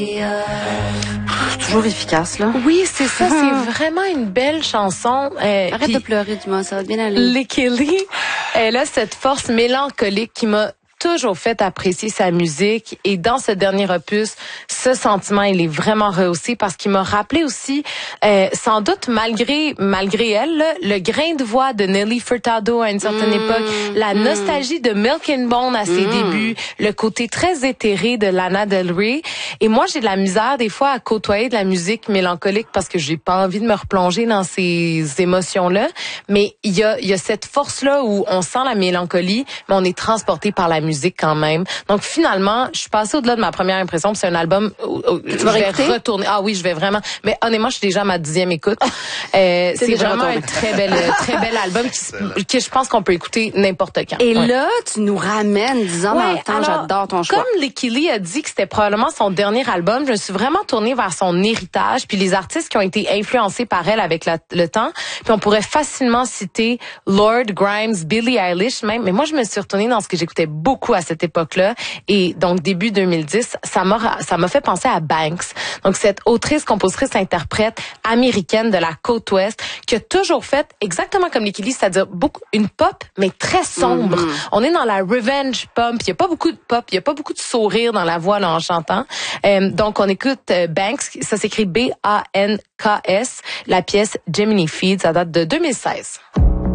Toujours efficace, là. Oui, c'est ça, c'est vraiment une belle chanson. Arrête de pleurer, dis-moi, ça va bien aller. Lekili, elle a cette force mélancolique qui m'a toujours fait apprécier sa musique, et dans ce dernier opus, ce sentiment, il est vraiment rehaussé parce qu'il m'a rappelé aussi, sans doute malgré elle, là, le grain de voix de Nelly Furtado à une certaine époque, la nostalgie de Milk and Bone à ses débuts, le côté très éthéré de Lana Del Rey. Et moi, j'ai de la misère des fois à côtoyer de la musique mélancolique parce que j'ai pas envie de me replonger dans ces émotions-là. Mais il y a cette force-là où on sent la mélancolie, mais on est transporté par la musique quand même. Donc finalement, je suis passée au-delà de ma première impression. C'est un album où je vais retourner. Ah oui, je vais vraiment. Mais honnêtement, je suis déjà à ma 10e écoute. C'est vraiment un très bel album que je pense qu'on peut écouter n'importe quand. Et là, tu nous ramènes 10 ans dans le temps. J'adore ton choix. Comme Lekili a dit que c'était probablement son dernier album, je me suis vraiment tournée vers son héritage puis les artistes qui ont été influencés par elle avec le temps. Puis on pourrait facilement citer Lord, Grimes, Billie Eilish même. Mais moi, je me suis retournée dans ce que j'écoutais beaucoup à cette époque-là, et donc début 2010, ça m'a fait penser à Banks. Donc cette autrice, compositrice, interprète américaine de la côte ouest qui a toujours fait exactement comme Lekili, c'est-à-dire une pop mais très sombre. On est dans la revenge pop, il y a pas beaucoup de pop, il y a pas beaucoup de sourire dans la voix là en chantant. Donc on écoute Banks, ça s'écrit B-A-N-K-S, la pièce Gemini Feed, ça date de 2016.